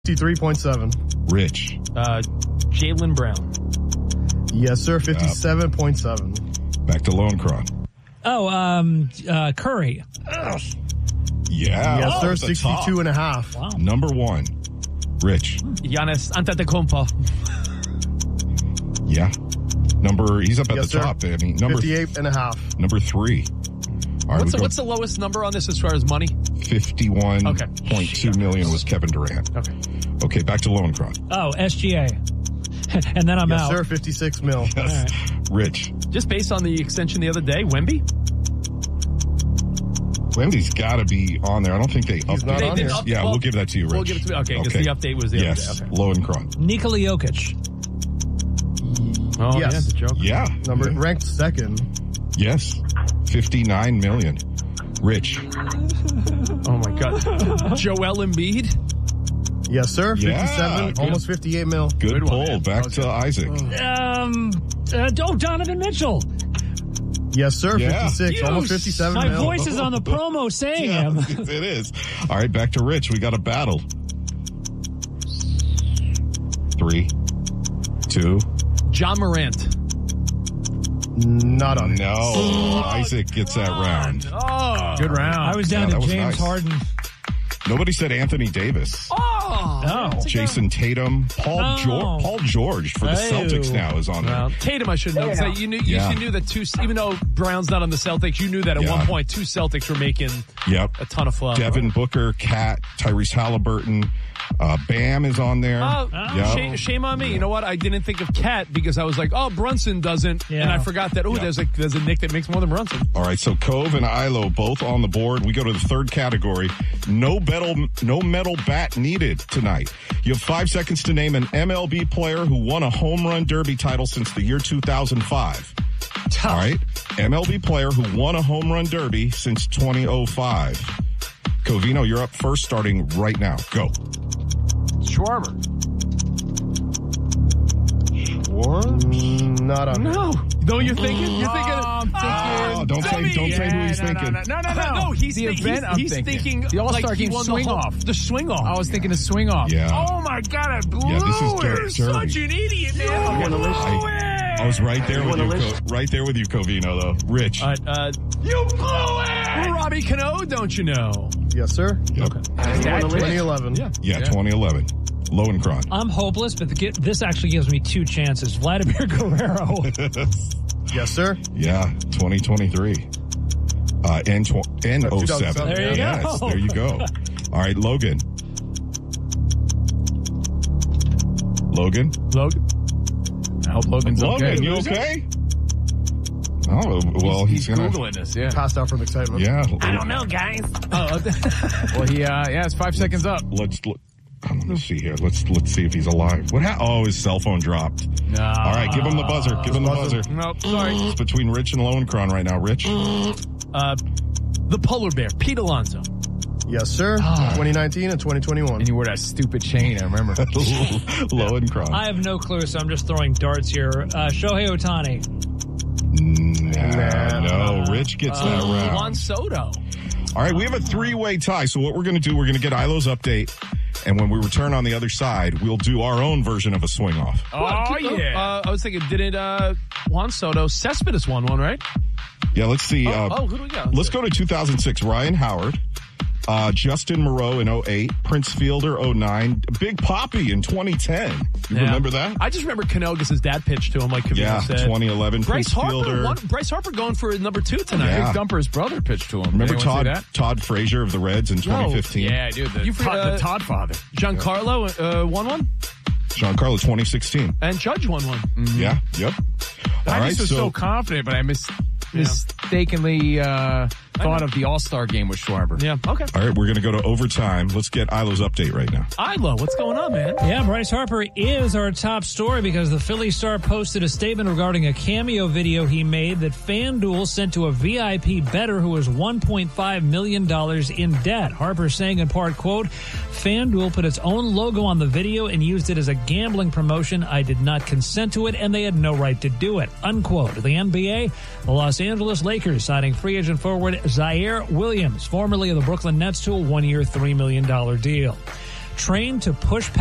53.7. Rich. Jaylen Brown. Yes, sir. 57.7. Back to Lowenkron. Curry. Yeah. Yes, sir. at the top. 62.5. Wow. Number one. Rich. Giannis Antetokounmpo. Yeah. He's up at Yes, the sir. top. I mean, number 58.5. Number 3. All right, What's the lowest number on this as far as money? 51.2 million was Kevin Durant. Okay, back to Lowenkron. SGA. And then I'm Yes, out. sir. 56 mil. Yes. Rich. Just based on the extension the other day, Wemby? Wemby's got to be on there. I don't think they updated. not on They here. didn't Yeah, we'll give that to you, Rich. We'll give it to me. Okay, because the update was the yes. other day. Okay. Lowenkron. Nikola Jokic. Oh, Yes. yeah, it's a joke. Yeah. Ranked second. Yes. 59 million. Rich. Oh, my God. Joel Embiid? Yes, sir. 57. Yeah. Almost 58 mil. Good one, pull. man. Back to Isaac. Donovan Mitchell. Yes, sir. Yeah. 56. Almost 57 My mil. voice is on the promo saying him. It is. All right, back to Rich. We got a battle. 3, 2. John Morant. Not on it. No. Isaac gets that round. Oh. Good round. I was down Yeah, to that was James nice. Harden. Nobody said Anthony Davis. Jason Tatum. Paul George for the Celtics now is on there. Well, Tatum, I should know. So you knew that even though Brown's not on the Celtics, you knew that at one point 2 Celtics were making a ton of fluff. Devin Booker, Cat, Tyrese Halliburton. Bam is on there. Shame on me. You know what? I didn't think of Cat because I was like, Brunson doesn't. Yeah. And I forgot that, there's a Nick that makes more than Brunson. All right, so Cove and Ilo both on the board. We go to the third category. No metal bat needed tonight. You have 5 seconds to name an MLB player who won a home run derby title since the year 2005. All right, MLB player who won a home run derby since 2005. Covino, you're up first, starting right now. Go. Schwarber. Not on it. No, you're thinking? You're thinking. Don't say who he's thinking. No, he's thinking the All-Star like he game won swing the off. The swing off. I was thinking a swing off. Yeah. Oh my God, I blew Yeah, this is You're such an idiot, man. I was right there with you, right there with you, Covino, though. Rich. You blew it! Robbie Cano, don't you know? Yes, sir. Yep. 2011. Yeah, 2011. Lowenkron. I'm hopeless, but this actually gives me 2 chances. Vladimir Guerrero. Yes, sir. Yeah, 2023. And 07. 2007. There you Yes, go. there you go. All right, Logan. I hope Logan's okay. Logan, you okay? Oh, well, he's gonna Googling this, yeah. Passed out from excitement. Yeah. I don't know, guys. Well, it's 5 seconds up. Let's see here. Let's see if he's alive. His cell phone dropped. No. All right, give him the buzzer. Give him the buzzer. No, sorry. It's between Rich and Lowenkron right now. Rich. The polar bear, Pete Alonso. Yes, sir. 2019 and 2021. And you wore that stupid chain, I remember. Lowenkron. I have no clue, so I'm just throwing darts here. Shohei Ohtani. No. Rich gets that round. Juan Soto. All right, we have a 3-way tie. So what we're going to do, we're going to get Ilo's update. And when we return on the other side, we'll do our own version of a swing off. Oh, yeah. I was thinking, didn't Juan Soto, Cespedes won one, right? Yeah, let's see. who do we got? Let's go to 2006. Ryan Howard. Justin Moreau in 08, Prince Fielder 09, Big Poppy in 2010. You remember that? I just remember Cano because his dad pitched to him, like Cavino said. 2011. Bryce Prince Fielder. Bryce Harper going for number 2 tonight. Yeah. Big Dumper's brother pitched to him. Remember Anyone see that? Todd Frazier of the Reds in 2015? Yeah, dude. You forgot- The Todd father. Giancarlo won one, Giancarlo 2016. and Judge won one. Yeah, yep. All I right, just was so confident, but I mistakenly thought of the All-Star game with Schwarber. Yeah, okay. All right, we're going to go to overtime. Let's get Ilo's update right now. Ilo, what's going on, man? Yeah, Bryce Harper is our top story because the Philly Star posted a statement regarding a cameo video he made that FanDuel sent to a VIP bettor who was $1.5 million in debt. Harper saying in part, quote, FanDuel put its own logo on the video and used it as a gambling promotion. I did not consent to it, and they had no right to do it, unquote. The NBA, the Los Angeles Lakers signing free agent forward Zaire Williams, formerly of the Brooklyn Nets, to a 1-year, $3 million deal. trained to push